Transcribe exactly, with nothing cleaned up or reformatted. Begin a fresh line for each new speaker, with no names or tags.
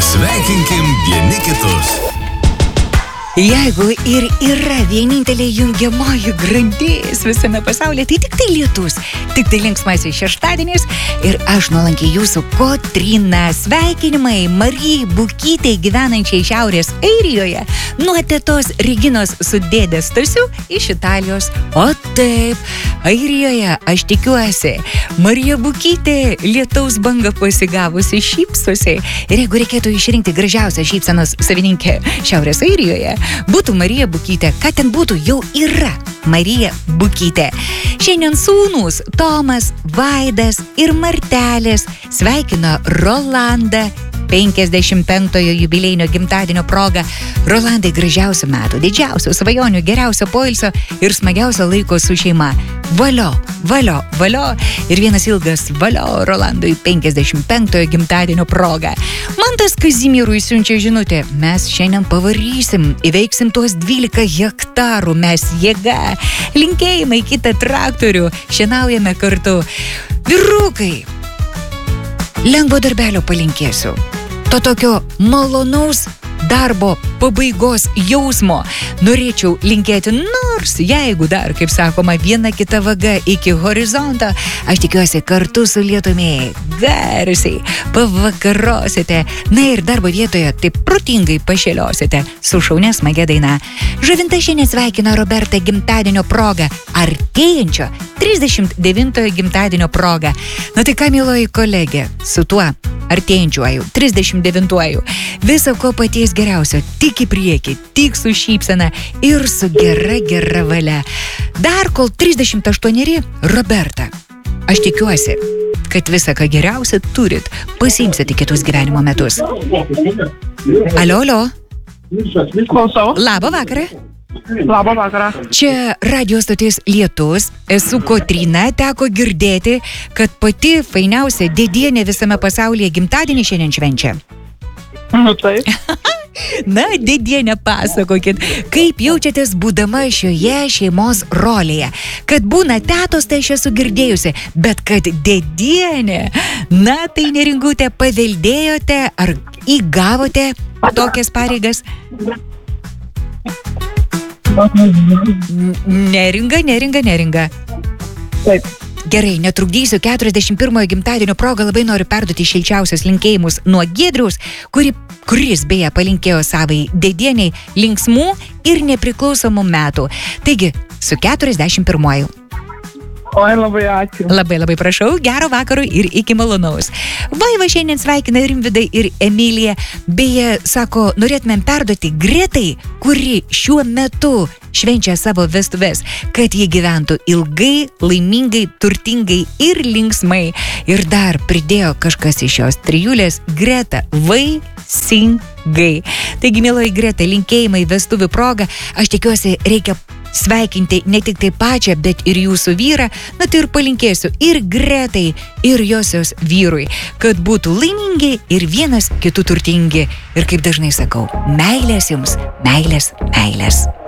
Pasveikinkim vieni kitus.
Jeigu ir yra vienintelė jungiamoji grandis visame pasaulyje, tai tik tai lietus, tik tai linksmasis šeštadienis ir aš nuolankiai jūsų Kotryna. Sveikinimai Marijai Bukytei gyvenančiai Šiaurės Airijoje nuo tetos Reginos su dėdės Stasiu iš Italijos. O taip, Airijoje aš tikiuosi, Marija Bukytė lietaus bangą pasigavusi šypsosi. Ir jeigu reikėtų išrinkti gražiausią šypsenos savininkę Šiaurės Airijoje, būtų Marija Bukytė, ką ten būtų, jau yra Marija Bukytė. Šiandien sūnūs Tomas, Vaidas ir Martelės sveikina Rolandą penkiasdešimt penktojo jubiliejinio gimtadienio proga. Rolandai, gražiausių metų, didžiausių svajonių, geriausio poilsio ir smagiausio laiko su šeima. Valio, valio, valio ir vienas ilgas valio Rolandui penkiasdešimt penktojo gimtadienio proga. Mantas Kazimierui siunčia žinutę: mes šiandien pavarysim, įveiksim tuos dvylika hektarų, mes jėga. Linkėjimai kitą traktorių, šienaujame kartu. Vyrukai, lengvo darbelio palinkėsiu. To tokio malonaus darbo pabaigos jausmo norėčiau linkėti, nors jeigu dar, kaip sakoma, viena kita vaga iki horizonto, aš tikiuosi kartu su lietumi garsiai pavakarosite, na ir darbo vietoje taip protingai pašėliosite su šaunia smagia daina. Žuvinta šiandien sveikina Robertą gimtadienio proga, artėjančio trisdešimt devintojo gimtadienio proga. Na tai ką, mieloji kolegė, su tuo artėjančiuoju, trisdešimt devintuoju. Viso ko paties geriausio, tik į priekį, tik su šypsena ir su gera, gera valia. Dar kol trisdešimt aštuoneri, Roberta, aš tikiuosi, kad visą ką geriausia turit, pasiimsite kitus gyvenimo metus. Alio, alio.
Klausau.
Labą vakarą.
Labą vakarą.
Čia radio stotis Lietus, esu Kotryna, teko girdėti, kad pati fainiausia dėdienė visame pasaulyje gimtadienį šiandien švenčia.
Nu taip.
Na, dėdienė, pasakokit, kaip jaučiatės būdama šioje šeimos rolėje. Kad būna tetos, tai aš esu girdėjusi, bet kad dėdienė, na tai Neringutė, paveldėjote ar įgavote tokias pareigas? Neringa, neringa, neringa.
Taip.
Gerai, netrukdysiu, keturiasdešimt pirmojo gimtadienio proga labai noriu perduoti šilčiausius linkėjimus nuo Giedriaus, kuri, kuris beje palinkėjo savai dėdieniai linksmų ir nepriklausomų metų. Taigi, su keturiasdešimt pirmuoju.
Oi, labai ačiū.
Labai labai prašau, gero vakaro ir iki malonaus. Vaiva šiandien sveikina Rimvidai ir Emilija. Beje, sako, norėtumėm perduoti Gretai, kuri šiuo metu švenčia savo vestuves, kad jie gyventų ilgai, laimingai, turtingai ir linksmai. Ir dar pridėjo kažkas iš šios trijulės: Greta, vaisingai. Taigi, mieloji Greta, linkėjimai vestuvių proga. Aš tikiuosi, reikia sveikinti ne tik tai pačią, bet ir jūsų vyrą. Na tai ir palinkėsiu ir Gretai, ir josios vyrui, kad būtų laimingi ir vienas kitų turtingi. Ir kaip dažnai sakau, meilės jums, meilės, meilės.